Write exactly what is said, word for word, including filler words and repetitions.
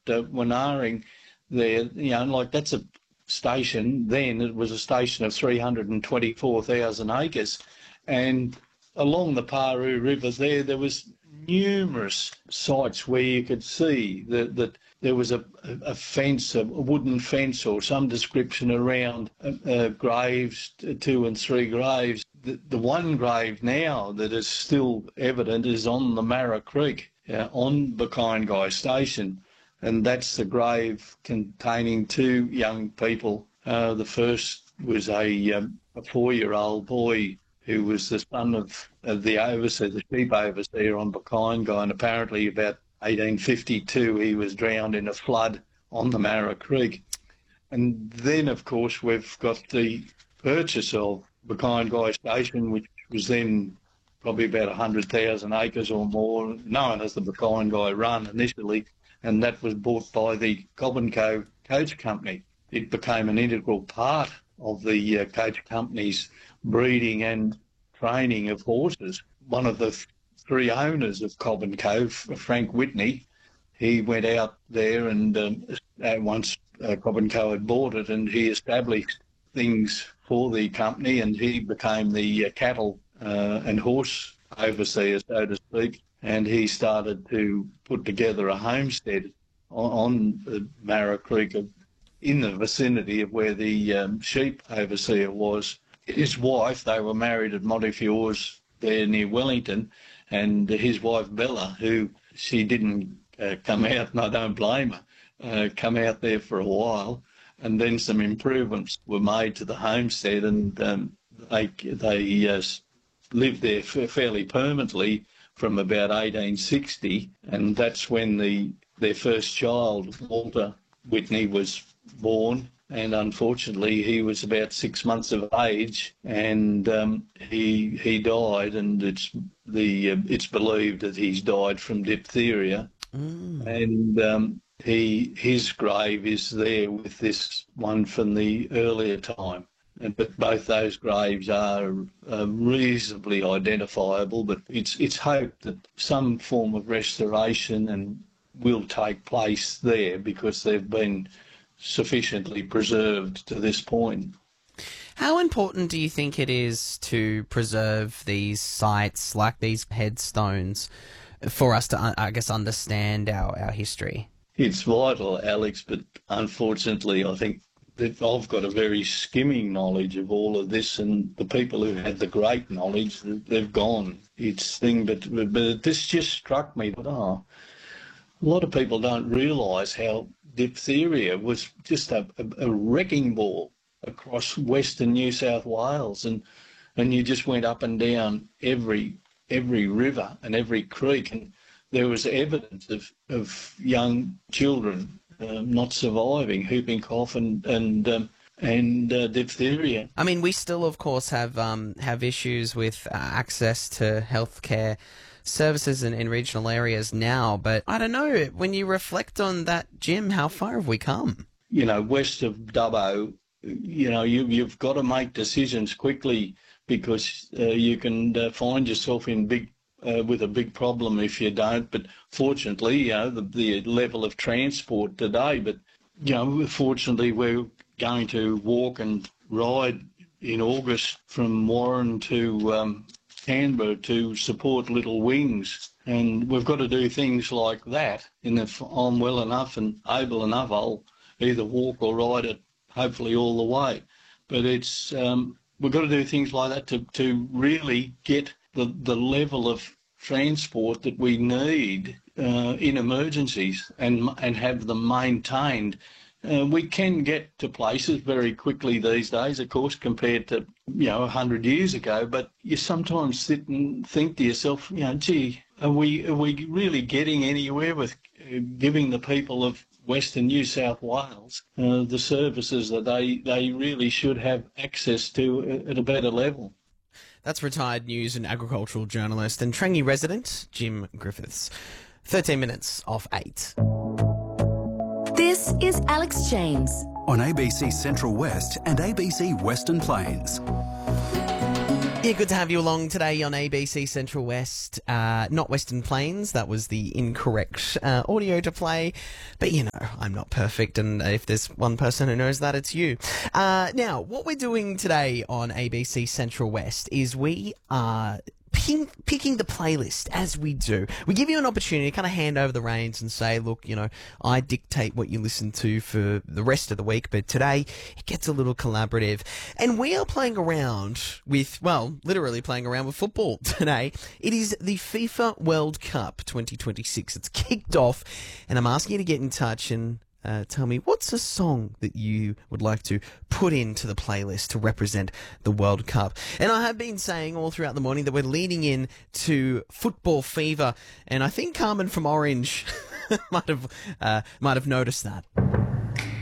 uh, Wanaring there, you know, like that's a station, then it was a station of three hundred twenty-four thousand acres. And along the Paru River there, there was numerous sites where you could see that, that there was a, a fence, a wooden fence or some description around uh, uh, graves, two and three graves. The, the one grave now that is still evident is on the Marra Creek, uh, on Bakine Station, and that's the grave containing two young people. Uh, the first was a, um, a four-year-old boy who was the son of, of the overseer, the sheep overseer on Bakine, and apparently about eighteen fifty-two he was drowned in a flood on the Marra Creek. And then, of course, we've got the purchase of Bakine Station, which was then probably about one hundred thousand acres or more, known as the Bakine Run initially, and that was bought by the Cobb and Co Coach Company. It became an integral part of the uh, coach company's breeding and training of horses. One of the th- three owners of Cobb and Co, Frank Whitney, he went out there and um, once uh, Cobb and Co had bought it, and he established things for the company, and he became the uh, cattle uh, and horse overseer, so to speak, and he started to put together a homestead on, on the Marra Creek of, in the vicinity of where the um, sheep overseer was. His wife, they were married at Montefiores there near Wellington, and his wife Bella, who she didn't uh, come out, and I don't blame her, uh, come out there for a while, and then some improvements were made to the homestead, and um, they, they uh, lived there f- fairly permanently from about eighteen sixty, and that's when the their first child, Walter Whitney, was born, and unfortunately he was about six months of age, and um, he he died, and it's the uh, it's believed that he's died from diphtheria, mm. and um, he his grave is there with this one from the earlier time. And, but both those graves are uh, reasonably identifiable, but it's it's hoped that some form of restoration and will take place there because they've been sufficiently preserved to this point. How important do you think it is to preserve these sites like these headstones for us to, I guess, understand our, our history? It's vital, Alex, but unfortunately I think that I've got a very skimming knowledge of all of this, and the people who had the great knowledge, they've gone. It's thing, but, but this just struck me that, oh, a lot of people don't realise how diphtheria was just a, a, a wrecking ball across western New South Wales, and and you just went up and down every every river and every creek, and there was evidence of, of young children um, not surviving whooping cough and and um, and uh, diphtheria. I mean, we still, of course, have um, have issues with uh, access to healthcare services in, in regional areas now, but I don't know, when you reflect on that, Jim, how far have we come? You know, west of Dubbo, you know, you, you've got to make decisions quickly because uh, you can uh, find yourself in big uh, with a big problem if you don't. But fortunately, you know, the, the level of transport today, but, you know, fortunately we're going to walk and ride in August from Warren to um, Canberra to support Little Wings, and we've got to do things like that. And if I'm well enough and able enough, I'll either walk or ride it, hopefully all the way. But it's um, we've got to do things like that to, to really get the, the level of transport that we need uh, in emergencies and and have them maintained. Uh, we can get to places very quickly these days, of course, compared to, you know, a hundred years ago. But you sometimes sit and think to yourself, you know, gee, are we are we really getting anywhere with uh, giving the people of Western New South Wales uh, the services that they, they really should have access to at a better level? That's retired news and agricultural journalist and Trangie resident Jim Griffiths. thirteen minutes off eight. This is Alex James on A B C Central West and A B C Western Plains. Yeah, good to have you along today on A B C Central West. Uh, not Western Plains, that was the incorrect uh, audio to play. But, you know, I'm not perfect, and if there's one person who knows that, it's you. Uh, now, what we're doing today on A B C Central West is we are picking, picking the playlist as we do. We give you an opportunity to kind of hand over the reins and say, look, you know, I dictate what you listen to for the rest of the week, but today it gets a little collaborative. And we are playing around with, well, literally playing around with football today. It is the FIFA World Cup twenty twenty-six. It's kicked off, and I'm asking you to get in touch and Uh, tell me, what's a song that you would like to put into the playlist to represent the World Cup? And I have been saying all throughout the morning that we're leading in to football fever, and I think Carmen from Orange might have uh, might have noticed that.